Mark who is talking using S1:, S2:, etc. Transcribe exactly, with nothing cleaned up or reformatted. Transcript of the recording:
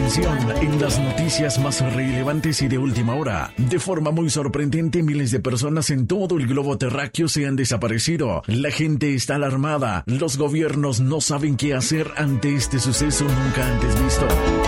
S1: Atención, en las noticias más relevantes y de última hora. De forma muy sorprendente, miles de personas en todo el globo terráqueo se han desaparecido. La gente está alarmada. Los gobiernos no saben qué hacer ante este suceso nunca antes visto.